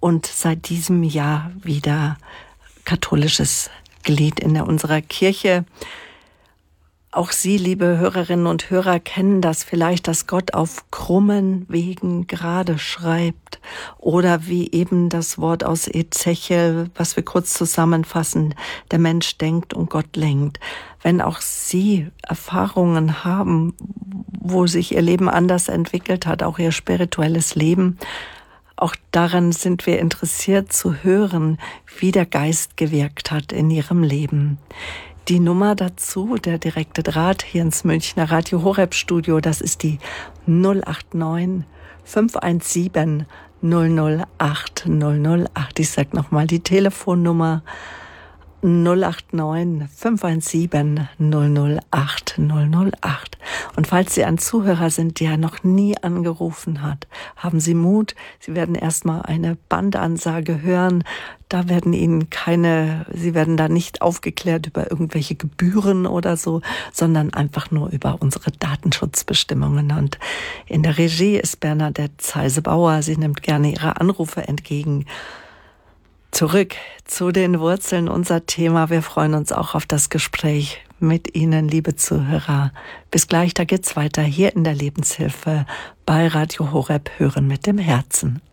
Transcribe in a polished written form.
und seit diesem Jahr wieder katholisches Glied in unserer Kirche. Auch Sie, liebe Hörerinnen und Hörer, kennen das vielleicht, dass Gott auf krummen Wegen gerade schreibt. Oder wie eben das Wort aus Ezechiel, was wir kurz zusammenfassen, der Mensch denkt und Gott lenkt. Wenn auch Sie Erfahrungen haben, wo sich Ihr Leben anders entwickelt hat, auch Ihr spirituelles Leben, auch daran sind wir interessiert zu hören, wie der Geist gewirkt hat in Ihrem Leben. Die Nummer dazu, der direkte Draht hier ins Münchner Radio Horeb Studio, das ist die 089 517 008 008. Ich sag nochmal die Telefonnummer 089 517 008 008. Und falls Sie ein Zuhörer sind, der noch nie angerufen hat, haben Sie Mut. Sie werden erstmal eine Bandansage hören. Da werden Sie werden da nicht aufgeklärt über irgendwelche Gebühren oder so, sondern einfach nur über unsere Datenschutzbestimmungen. Und in der Regie ist Bernadette Zeise-Bauer. Sie nimmt gerne Ihre Anrufe entgegen. Zurück zu den Wurzeln, unser Thema. Wir freuen uns auch auf das Gespräch mit Ihnen, liebe Zuhörer. Bis gleich, da geht's weiter hier in der Lebenshilfe bei Radio Horeb, Hören mit dem Herzen.